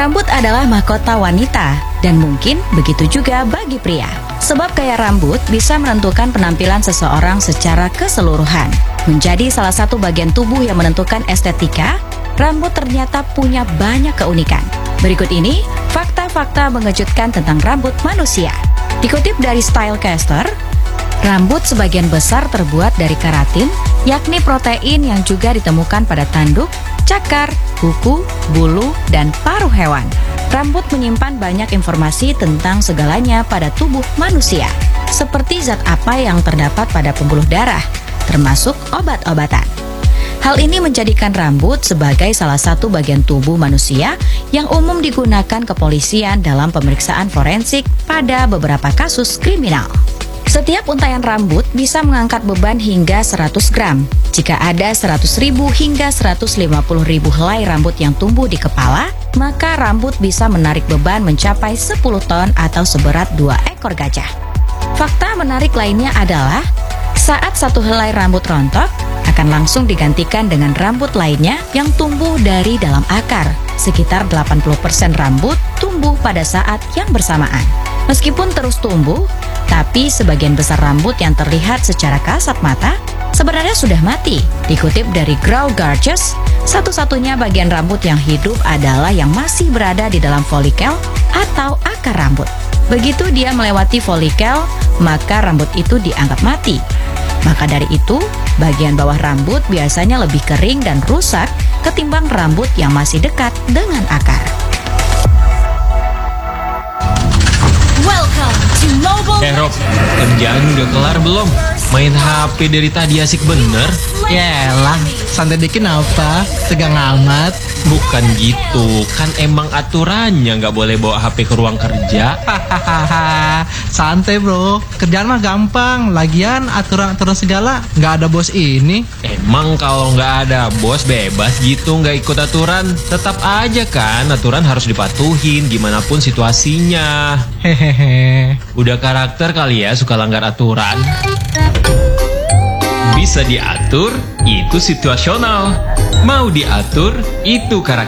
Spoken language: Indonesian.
Rambut adalah mahkota wanita, dan mungkin begitu juga bagi pria. Sebab gaya rambut bisa menentukan penampilan seseorang secara keseluruhan. Menjadi salah satu bagian tubuh yang menentukan estetika, rambut ternyata punya banyak keunikan. Berikut ini, fakta-fakta mengejutkan tentang rambut manusia. Dikutip dari Stylecaster, rambut sebagian besar terbuat dari keratin, yakni protein yang juga ditemukan pada tanduk, cakar, kuku, bulu, dan paruh hewan. Rambut menyimpan banyak informasi tentang segalanya pada tubuh manusia, seperti zat apa yang terdapat pada pembuluh darah, termasuk obat-obatan. Hal ini menjadikan rambut sebagai salah satu bagian tubuh manusia yang umum digunakan kepolisian dalam pemeriksaan forensik pada beberapa kasus kriminal. Setiap untayan rambut bisa mengangkat beban hingga 100 gram. Jika ada 100.000 hingga 150.000 helai rambut yang tumbuh di kepala, maka rambut bisa menarik beban mencapai 10 ton atau seberat 2 ekor gajah. Fakta menarik lainnya adalah, saat satu helai rambut rontok, akan langsung digantikan dengan rambut lainnya yang tumbuh dari dalam akar. Sekitar 80% rambut tumbuh pada saat yang bersamaan. Meskipun terus tumbuh, tapi sebagian besar rambut yang terlihat secara kasat mata sebenarnya sudah mati. Dikutip dari Grow Gorgeous, satu-satunya bagian rambut yang hidup adalah yang masih berada di dalam folikel atau akar rambut. Begitu dia melewati folikel, maka rambut itu dianggap mati. Maka dari itu, bagian bawah rambut biasanya lebih kering dan rusak ketimbang rambut yang masih dekat dengan akar. Welcome to Mobile. Rob, kerjaan udah kelar belum? Main HP dari tadi asik bener. Yaelah, santai dikit apa? Tegang amat. Bukan gitu, kan emang aturannya nggak boleh bawa HP ke ruang kerja. Hahaha, santai bro. Kerjaan mah gampang. Lagian aturan-aturan segala nggak ada bos ini. Emang kalau nggak ada bos bebas gitu nggak ikut aturan? Tetap aja kan aturan harus dipatuhin gimana pun situasinya. Hehehe. Udah karakter kali ya suka langgar aturan. Bisa diatur, itu situasional. Mau diatur, itu karakter.